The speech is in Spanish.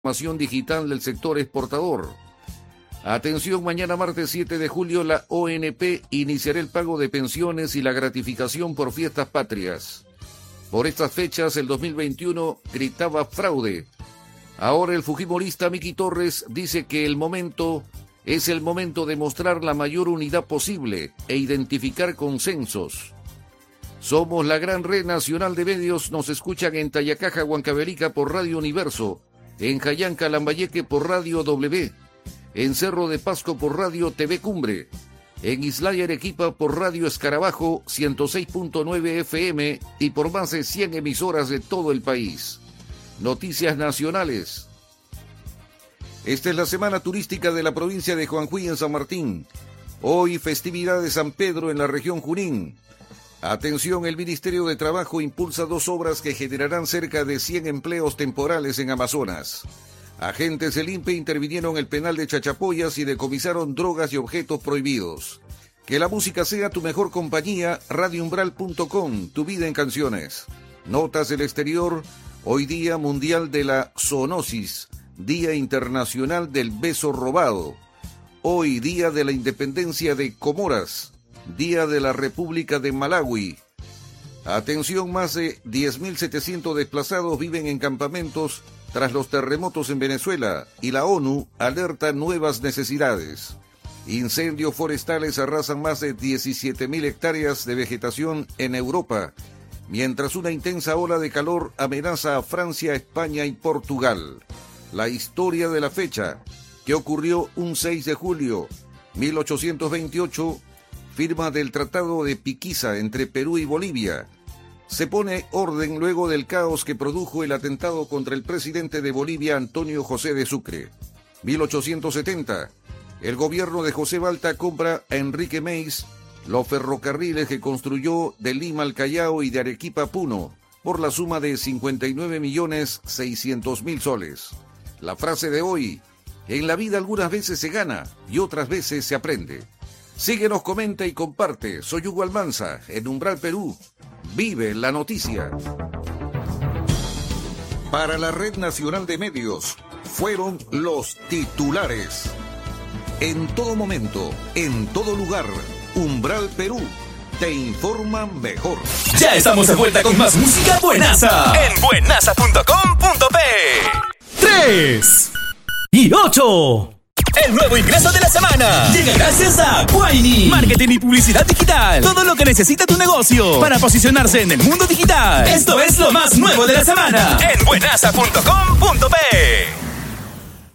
transformación digital del sector exportador. Atención, mañana martes 7 de julio la ONP iniciará el pago de pensiones y la gratificación por fiestas patrias. Por estas fechas, el 2021 gritaba fraude. Ahora el fujimorista Miki Torres dice que es el momento de mostrar la mayor unidad posible e identificar consensos. Somos la gran red nacional de medios, nos escuchan en Tayacaja, Huancavelica por Radio Universo, en Jayanca, Lambayeque por Radio W, en Cerro de Pasco por Radio TV Cumbre, en Islaya, Arequipa por Radio Escarabajo 106.9 FM y por más de 100 emisoras de todo el país. Noticias nacionales. Esta es la semana turística de la provincia de Jujuy en San Martín. Hoy festividad de San Pedro en la región Junín. Atención, el Ministerio de Trabajo impulsa 2 obras que generarán cerca de 100 empleos temporales en Amazonas. Agentes del INPE intervinieron en el penal de Chachapoyas y decomisaron drogas y objetos prohibidos. Que la música sea tu mejor compañía, radioumbral.com, tu vida en canciones. Notas del exterior, hoy Día Mundial de la Zoonosis, Día Internacional del Beso Robado. Hoy Día de la Independencia de Comoras, Día de la República de Malawi. Atención, más de 10.700 desplazados viven en campamentos tras los terremotos en Venezuela y la ONU alerta nuevas necesidades. Incendios forestales arrasan más de 17.000 hectáreas de vegetación en Europa, mientras una intensa ola de calor amenaza a Francia, España y Portugal. La historia de la fecha, que ocurrió un 6 de julio, 1828, firma del Tratado de Piquiza entre Perú y Bolivia. Se pone orden luego del caos que produjo el atentado contra el presidente de Bolivia, Antonio José de Sucre. 1870, el gobierno de José Balta compra a Enrique Meis los ferrocarriles que construyó de Lima al Callao y de Arequipa a Puno por la suma de 59.600.000 soles. La frase de hoy: en la vida algunas veces se gana y otras veces se aprende. Síguenos, comenta y comparte. Soy Hugo Almanza, en Umbral Perú. Vive la noticia. Para la Red Nacional de Medios, fueron los titulares. En todo momento, en todo lugar, Umbral Perú te informa mejor. Ya estamos de vuelta con más música buenaza en buenaza.com.p. 3 y 8. El nuevo ingreso de la semana llega gracias a Guaini. Marketing y publicidad digital. Todo lo que necesita tu negocio para posicionarse en el mundo digital. Esto es lo más nuevo de la semana en buenaza.com.p.